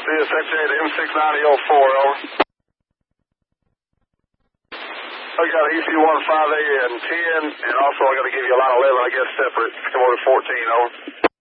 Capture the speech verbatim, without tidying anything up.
C S X A to M six ninety oh four, over. I got E C one five A and ten, and also I got to give you a line eleven, I guess, separate. Come over to fourteen, over.